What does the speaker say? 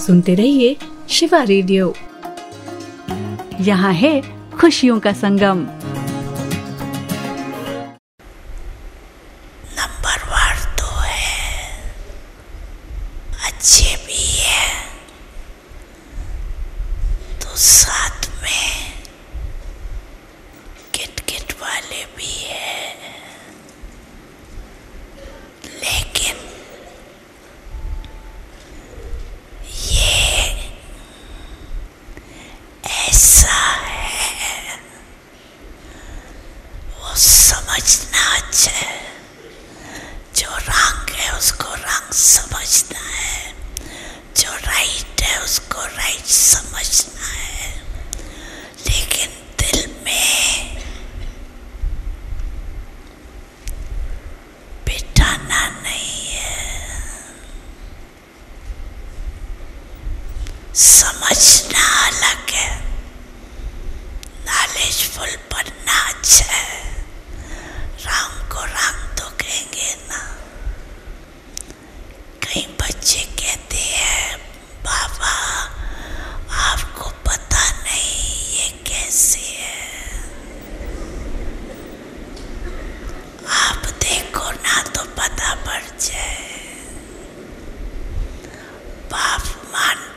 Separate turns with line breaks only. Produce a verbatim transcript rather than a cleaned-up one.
सुनते रहिए शिवा रेडियो। यहाँ है खुशियों का संगम।
नंबरवार तो है, अच्छे भी है, तो साथ में किट-किट वाले भी है, लेकिन ये ऐसा है, वो समझना है, जो रंग है उसको रंग समझना है, जो राइट है उसको राइट समझना है, लेकिन दिल में बिठाना नहीं है। समझना अलग है, नॉलेजफुल बनना अच्छा है, रंग को रंग तो कहेंगे ना। कई बच्चे कहते हैं बाबा आपको पता नहीं ये कैसे है, आप देखो ना तो पता पड़ जाए। बाप मान